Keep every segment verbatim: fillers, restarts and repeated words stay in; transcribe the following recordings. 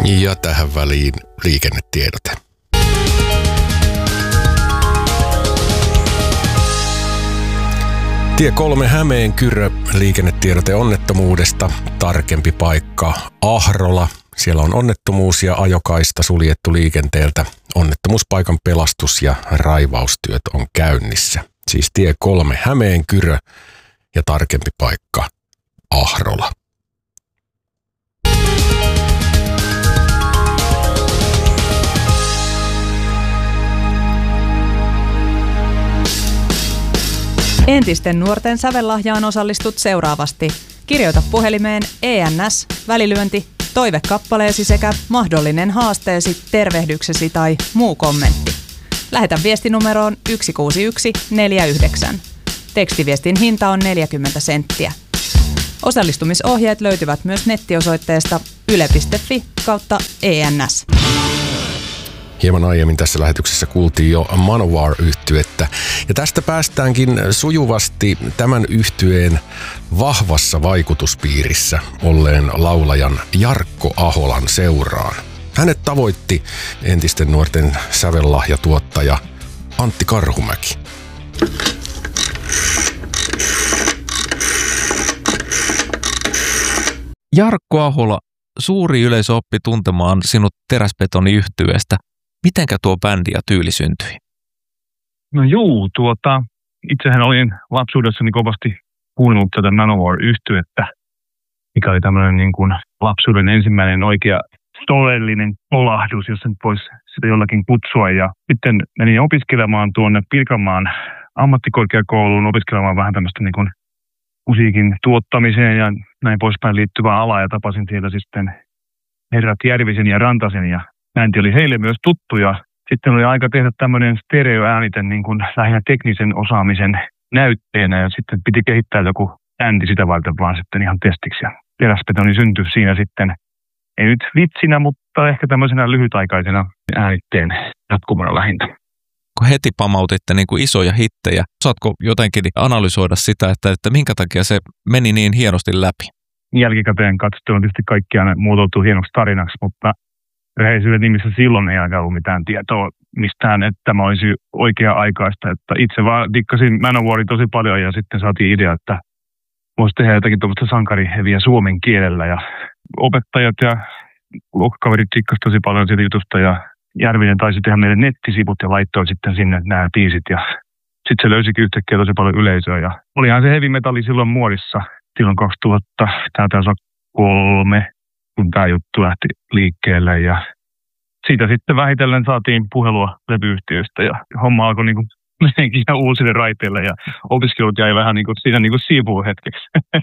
Ja tähän väliin liikennetiedote. Tie kolme Hämeenkyrö, liikennetiedote onnettomuudesta, tarkempi paikka Ahrola. Siellä on onnettomuus ja ajokaista suljettu liikenteeltä. Onnettomuuspaikan pelastus- ja raivaustyöt on käynnissä. Siis tie kolme Hämeenkyrö ja tarkempi paikka Ahrola. Entisten nuorten sävellahjaan osallistut seuraavasti. Kirjoita puhelimeen E N S, välilyönti, toivekappaleesi sekä mahdollinen haasteesi, tervehdyksesi tai muu kommentti. Lähetä viestinumeroon yksi kuusi yksi neljä yhdeksän. Tekstiviestin hinta on neljäkymmentä senttiä. Osallistumisohjeet löytyvät myös nettiosoitteesta yle piste fi kautta E N S. Hieman aiemmin tässä lähetyksessä kuultiin jo Manowar-yhtyettä. Ja tästä päästäänkin sujuvasti tämän yhtyeen vahvassa vaikutuspiirissä olleen laulajan Jarkko Aholan seuraan. Hänet tavoitti entisten nuorten sävellahjatuottaja Antti Karhumäki. Jarkko Ahola, suuri yleisö oppi tuntemaan sinut Teräsbetoni-yhtyeestä. Mitenkä tuo bändi ja tyyli syntyi? No juu, tuota, itsehän olin lapsuudessani kovasti kuunnellut tätä Manowar-yhtyettä, mikä oli tämmöinen niin kuin lapsuuden ensimmäinen oikea todellinen kolahdus, jos sen voisi sitä jollakin kutsua. Ja sitten menin opiskelemaan tuonne Pirkanmaan ammattikorkeakouluun, opiskelemaan vähän tämmöistä niin kuin musiikin tuottamiseen ja näin poispäin liittyvää alaa. Ja tapasin siellä sitten herrat Järvisen ja Rantasen ja äänti oli heille myös tuttu. Ja sitten oli aika tehdä tämmöinen stereoäänite niin kuin lähinnä teknisen osaamisen näytteenä. Ja sitten piti kehittää joku äänti sitä varten vaan sitten ihan testiksi. Ja Teräsbetoni syntyi siinä sitten, ei nyt vitsinä, mutta ehkä tämmöisenä lyhytaikaisena äänitteen jatkumona lähintä. Kun heti pamautitte niin kuin isoja hittejä, osaatko jotenkin analysoida sitä, että, että minkä takia se meni niin hienosti läpi? Jälkikäteen katsottuna tietysti kaikki aina muotoutuu hienoksi tarinaksi, mutta rehellisyyden nimissä silloin ei aika ollut mitään tietoa mistään, että tämä olisi oikea-aikaista. Että itse vaan dikkasin Manowaria tosi paljon ja sitten saatiin idea, että voisi tehdä jotakin tuollaista sankariheviä suomen kielellä. Ja opettajat ja luokkakaverit dikkasivat tosi paljon siitä jutusta ja Järvinen taisi tehdä meille nettisivut ja laittoi sitten sinne nämä biisit. Ja sitten se löysikin yhtäkkiä tosi paljon yleisöä. Ja olihan se heavy metalli silloin muodissa, silloin kaksituhatta, tämä taisi olla kolme, kun tämä juttu lähti liikkeelle. Ja siitä sitten vähitellen saatiin puhelua levyyhtiöistä ja homma alkoi niin kuin meneekin ihan uusille raiteille ja opiskelut jäi vähän niin kuin siinä niin kuin siivuun hetkeksi.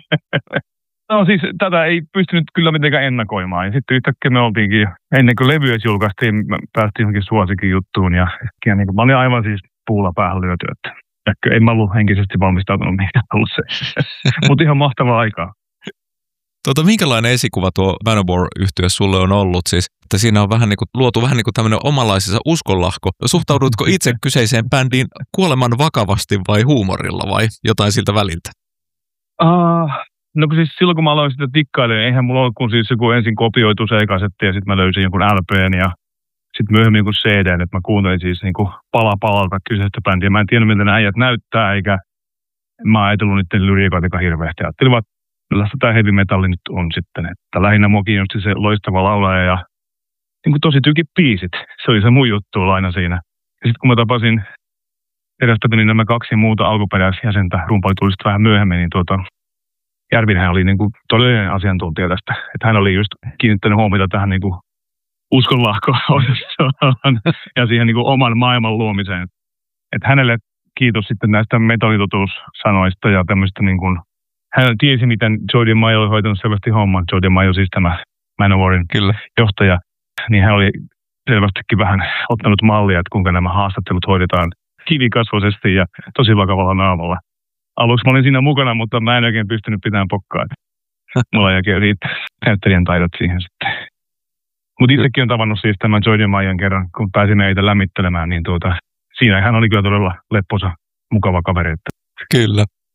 No siis tätä ei pystynyt kyllä mitenkään ennakoimaan. Ja sitten yhtäkkiä me oltiinkin, ennen kuin levy julkaistiin, päästiin johonkin suosikin juttuun. Ja, ja niin kuin, mä olin aivan siis puulla päähän lyöty, että en mä ollut henkisesti valmistautunut mihinkään ollut se. Mutta ihan mahtavaa aikaa. Tuota, minkälainen esikuva tuo Manowar-yhtye sulle on ollut? Siis, että siinä on vähän niin kuin, luotu vähän niin kuin tämmöinen omanlaisensa uskonlahko. Suhtaudutko itse kyseiseen bändiin kuoleman vakavasti vai huumorilla vai jotain siltä väliltä? Uh, no siis silloin kun mä aloin sitä tikkailemaan, eihän mulla ollut kun siis joku ensin kopioitu se ekasetti ja sitten mä löysin jonkun L P:n ja sitten myöhemmin jonkun C D:n, että mä kuuntelin siis niin kuin pala palalta kyseistä bändiä. Mä en tiedä, miltä nämä äijät näyttää, eikä mä oon ajatellut niiden lyriikoita hirveästi. Ajattelin vaan, millaista tämä heavy metalli nyt on sitten, että lähinnä mua kiinnosti se loistava laulaja ja niin kuin tosi tykit biisit. Se oli se mun juttu aina siinä. Ja sitten kun mä tapasin Teräsbetonin nämä kaksi muuta alkuperäisjäsentä, rumpali tuli sitten vähän myöhemmin, niin tuota, Järvinenhän oli niin kuin todellinen asiantuntija tästä. Että hän oli just kiinnittänyt huomiota tähän niin kuin uskonlahkoon ja siihen niin kuin oman maailman luomiseen. Että hänelle kiitos sitten näistä metallitotuussanoista ja tämmöistä niin kuin hän tiesi, miten Joe DiMaggio oli hoitanut selvästi homman. Joe DiMaggio siis tämä Manowarin Kyllä. johtaja. Niin hän oli selvästikin vähän ottanut mallia, että kuinka nämä haastattelut hoidetaan kivikasvoisesti ja tosi vakavalla naamalla. Aluksi mä olin siinä mukana, mutta mä en oikein pystynyt pitämään pokkaa. Mulla ei oikein riittää näyttelijän taidot siihen sitten. Mutta itsekin on tavannut siis tämän Joe DiMaggion kerran, kun pääsimme heitä lämmittelemään, niin tuota, siinä hän oli kyllä todella lepposa, mukava kaveri. Kyllä.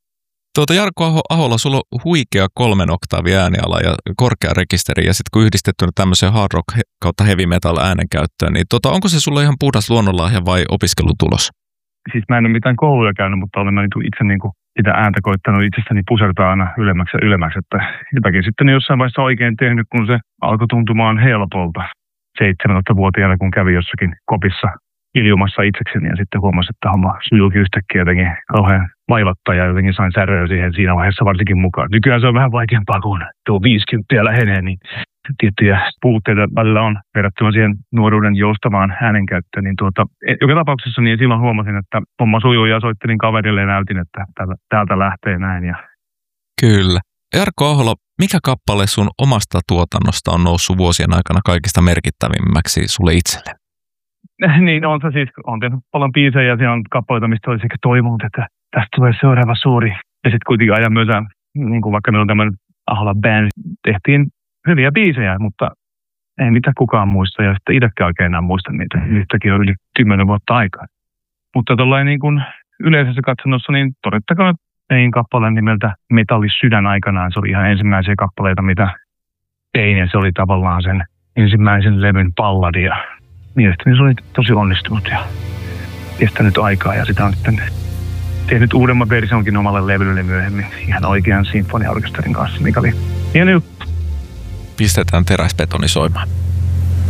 Tuota Jarkko Ahola, sulla on huikea kolmen oktaavin ääniala ja korkea rekisteri, ja sitten kun yhdistettynä tämmöiseen hard rock kautta heavy metal äänenkäyttöön, niin tota, onko se sulla ihan puhdas luonnonlahja vai opiskelutulos? Siis mä en ole mitään kouluja käynyt, mutta olen mä itse niin kuin sitä ääntä koittanut itsestäni pusertaa aina ylemmäksi ja ylemmäksi, että jotakin sitten jossain vaiheessa oikein tehnyt, kun se alkoi tuntumaan helpolta seitsemäntoistavuotiaana, kun kävi jossakin kopissa iljumassa itsekseni ja sitten huomasin, että homma sujulki yhtäkkiä jotenkin kauhean vaivattaa ja jotenkin sain säröä siihen siinä vaiheessa varsinkin mukaan. Nykyään se on vähän vaikeampaa, kun tuo viisikymmentä lähenee, niin tiettyjä puutteita välillä on verrattuna siihen nuoruuden joustavaan äänenkäyttöön. Niin tuota, joka tapauksessa niin silloin huomasin, että homma sujuu ja soittelin kaverille ja näytin, että täältä lähtee näin. Ja... Kyllä. Jarkko Ahola, mikä kappale sun omasta tuotannosta on noussut vuosien aikana kaikista merkittävimmäksi sulle itselle? Niin on se siis, on tehnyt paljon biisejä ja siellä on kappaleita, mistä olisi ehkä toivonut, että tästä tulee seuraava suuri. Ja sitten kuitenkin ajan myötä, niin kuin vaikka meillä on tämmöinen Ahola Band, tehtiin hyviä biisejä, mutta ei niitä kukaan muista ja sitten itsekään oikein enää muista niitä. Yhtäkin on yli kymmenen vuotta aikaa. Mutta tuollainen niin kuin yleisessä katsannossa, niin todettakoon, että tein kappaleen nimeltä Metallisydän aikanaan. Se oli ihan ensimmäisiä kappaleita, mitä tein ja se oli tavallaan sen ensimmäisen levyn balladi ja mielestäni se oli tosi onnistunut ja kestänyt aikaa ja sitä on sitten tehnyt uudemman versionkin omalle levylle myöhemmin ihan oikean sinfoniaorkesterin kanssa, mikä oli hieno juttu. Pistetään teräsbetoni soimaan.